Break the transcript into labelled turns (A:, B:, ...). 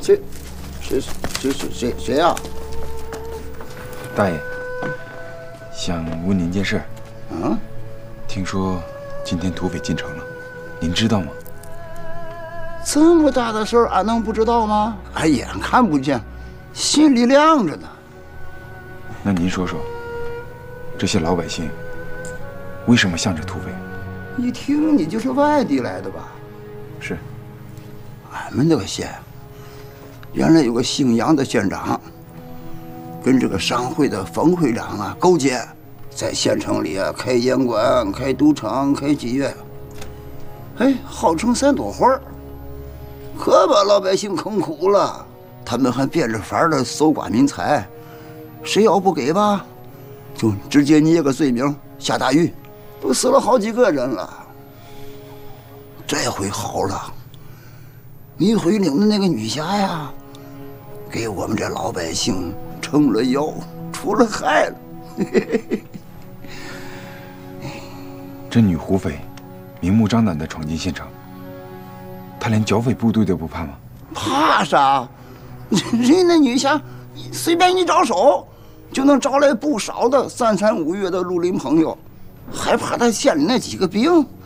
A: 谁呀？
B: 大爷，想问您件事。
A: 啊？
B: 听说今天土匪进城了，您知道吗？
A: 这么大的事儿，俺能不知道吗？俺眼看不见，心里亮着呢。
B: 那您说说，这些老百姓为什么向着土匪？
A: 一听你就是外地来的吧？
B: 是。
A: 俺们这个县原来有个姓杨的县长，跟这个商会的冯会长啊勾结，在县城里啊开烟馆、开赌场、开妓院，哎，号称3朵花，可把老百姓坑苦了。他们还变着法的搜刮民财，谁要不给吧，就直接捏个罪名下大狱，都死了好几个人了。这回好了，李回领的那个女侠呀，给我们这老百姓撑了腰，除了害了。
B: 这女胡匪明目张胆地闯进县城，她连剿匪部队都不怕吗？
A: 怕啥？人那女侠随便一招手，就能招来不少的3、3、5月的绿林朋友，还怕他县里那几个兵？